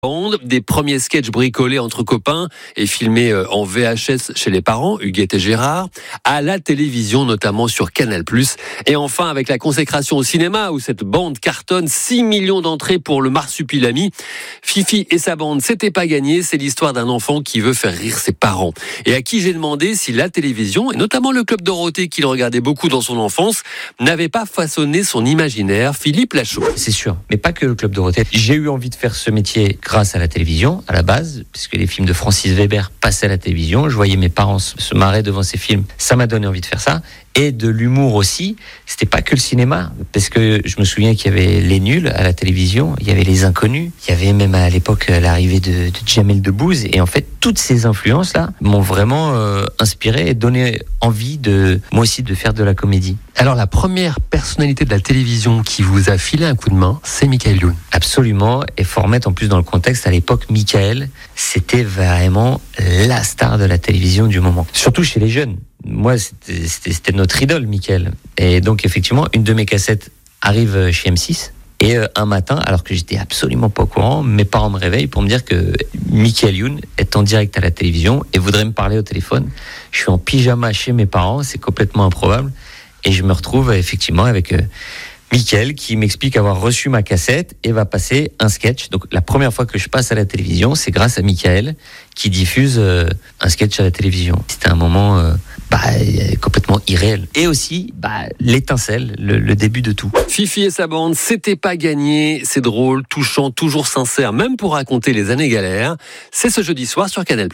Des premiers sketchs bricolés entre copains et filmés en VHS chez les parents, Huguette et Gérard, à la télévision, notamment sur Canal+. Et enfin, avec la consécration au cinéma, où cette bande cartonne 6 millions d'entrées pour le Marsupilami. Fifi et sa bande, c'était pas gagné. C'est l'histoire d'un enfant qui veut faire rire ses parents. Et à qui j'ai demandé si la télévision, et notamment le Club Dorothée qu'il regardait beaucoup dans son enfance, n'avait pas façonné son imaginaire. Philippe Lachaud. C'est sûr, mais pas que le Club Dorothée. J'ai eu envie de faire ce métier grâce à la télévision, à la base, puisque les films de Francis Weber passaient à la télévision. Je voyais mes parents se marrer devant ces films. Ça m'a donné envie de faire ça. Et de l'humour aussi. C'était pas que le cinéma, parce que je me souviens qu'il y avait Les Nuls à la télévision, il y avait Les Inconnus, il y avait même à l'époque l'arrivée de Jamel Debbouze. Et en fait, toutes ces influences-là m'ont vraiment inspiré et donné envie moi aussi de faire de la comédie. Alors, la première personnalité de la télévision qui vous a filé un coup de main, c'est Michael Youn. Absolument, et faut remettre en plus dans le contexte, à l'époque, Michael, c'était vraiment la star de la télévision du moment. Surtout chez les jeunes. Moi, c'était notre idole, Michael. Et donc, effectivement, une de mes cassettes arrive chez M6. Et un matin, alors que j'étais absolument pas au courant, mes parents me réveillent pour me dire que Michael Youn est en direct à la télévision et voudrait me parler au téléphone. Je suis en pyjama chez mes parents, c'est complètement improbable. Et je me retrouve effectivement avec Michael qui m'explique avoir reçu ma cassette et va passer un sketch. Donc la première fois que je passe à la télévision, c'est grâce à Michael qui diffuse un sketch à la télévision. C'était un moment complètement irréel. Et aussi l'étincelle, le début de tout. Fifi et sa bande, c'était pas gagné. C'est drôle, touchant, toujours sincère, même pour raconter les années galères. C'est ce jeudi soir sur Canal+.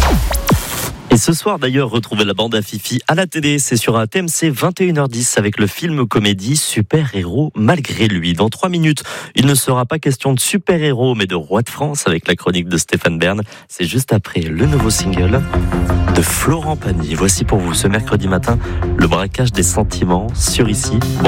Et ce soir d'ailleurs, retrouvez la bande à Fifi à la télé. C'est sur un TMC 21h10 avec le film comédie Super-héros malgré lui. Dans 3 minutes, il ne sera pas question de super-héros mais de roi de France avec la chronique de Stéphane Bern. C'est juste après le nouveau single de Florent Pagny. Voici pour vous ce mercredi matin le braquage des sentiments sur Ici.